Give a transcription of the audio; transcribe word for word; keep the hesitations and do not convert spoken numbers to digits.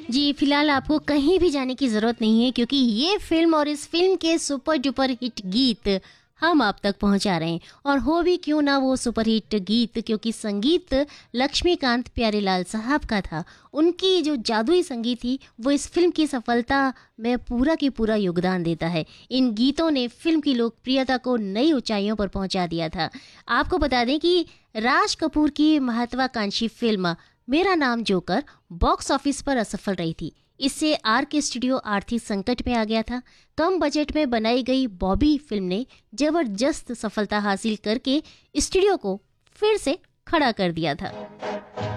जी, फिलहाल आपको कहीं भी जाने की ज़रूरत नहीं है क्योंकि ये फ़िल्म और इस फ़िल्म के सुपर डुपर हिट गीत हम आप तक पहुंचा रहे हैं। और हो भी क्यों ना वो सुपर हिट गीत, क्योंकि संगीत लक्ष्मीकांत प्यारेलाल साहब का था। उनकी जो जादुई संगीत थी वो इस फिल्म की सफलता में पूरा की पूरा योगदान देता है। इन गीतों ने फिल्म की लोकप्रियता को नई ऊंचाइयों पर पहुंचा दिया था। आपको बता दें कि राज कपूर की महत्वाकांक्षी फिल्म मेरा नाम जोकर बॉक्स ऑफिस पर असफल रही थी। इससे आर के स्टूडियो आर्थिक संकट में आ गया था। कम बजट में बनाई गई बॉबी फिल्म ने जबरदस्त सफलता हासिल करके स्टूडियो को फिर से खड़ा कर दिया था।